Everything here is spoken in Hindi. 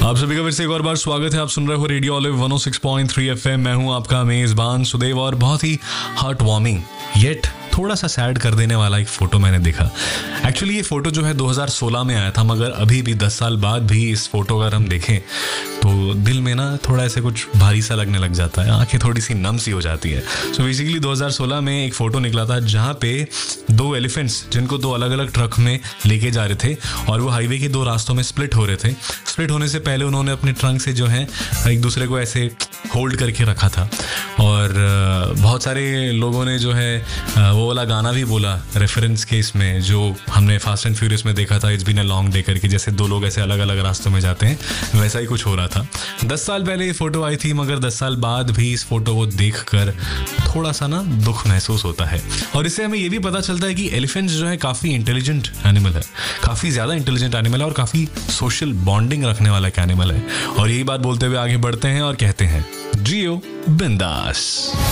आप सभी का फिर से एक और बार स्वागत है। आप सुन रहे हो रेडियो ऑलिव 106.3 एफएम। मैं हूं आपका मेजबान सुदेव और बहुत ही हार्ट वार्मिंग येट थोड़ा सा सैड कर देने वाला एक फ़ोटो मैंने देखा। एक्चुअली ये फ़ोटो जो है 2016 में आया था, मगर अभी भी 10 साल बाद भी इस फ़ोटो अगर हम देखें तो दिल में ना थोड़ा ऐसे कुछ भारी सा लगने लग जाता है, आंखें थोड़ी सी नम सी हो जाती है। सो बेसिकली 2016 में एक फ़ोटो निकला था जहाँ पे 2 एलिफेंट्स जिनको 2 अलग अलग ट्रक में लेके जा रहे थे और वो हाईवे के 2 रास्तों में स्प्लिट हो रहे थे। स्प्लिट होने से पहले उन्होंने अपने ट्रंक से जो है एक दूसरे को ऐसे होल्ड करके रखा था और बहुत सारे लोगों ने जो है वो वाला गाना भी बोला रेफरेंस के इसमें, जो हमने फास्ट एंड फ्यूरियस में देखा था, it's been a long day करके, जैसे 2 लोग ऐसे अलग अलग रास्तों में जाते हैं, वैसा ही कुछ हो रहा था। 10 साल पहले ये फ़ोटो आई थी, मगर 10 साल बाद भी इस फ़ोटो को देखकर थोड़ा सा ना दुख महसूस होता है। और इससे हमें ये भी पता चलता है कि एलिफेंट्स जो है काफ़ी इंटेलिजेंट एनिमल है, काफ़ी ज़्यादा इंटेलिजेंट एनिमल है और काफ़ी सोशल बॉन्डिंग रखने वाला एक एनिमल है। और यही बात बोलते हुए आगे बढ़ते हैं और कहते हैं जियो बिंदास।